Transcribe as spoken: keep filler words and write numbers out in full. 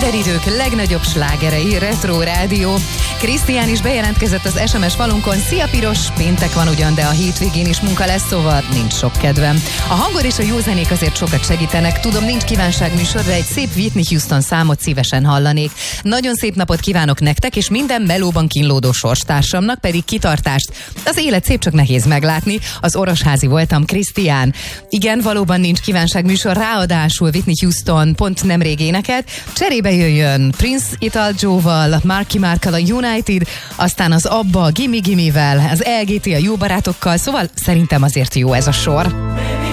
Minden idők legnagyobb slágerei, Retro Rádió. Krisztián is bejelentkezett az es em es falunkon. Szia Piros, péntek van ugyan, de a hétvégén is munka lesz, szóval nincs sok kedvem. A hangod és a jó zenék azért sokat segítenek. Tudom, nincs kívánságműsor, de egy szép Whitney Houston számot szívesen hallanék. Nagyon szép napot kívánok nektek, és minden melóban kínlódó sorstársamnak pedig kitartást. Az élet szép, csak nehéz meglátni. Az Orosházi voltam, Krisztián. Igen, valóban nincs kívánságműsor, ráadásul Whitney Houston pont nemrég énekelt. Cserébe jöjjön Prince Ital Joe-val, Marky Markkal a United, aztán az Abba a Gimme Gimme-vel, az el gé té a Jó barátokkal, szóval szerintem azért jó ez a sor.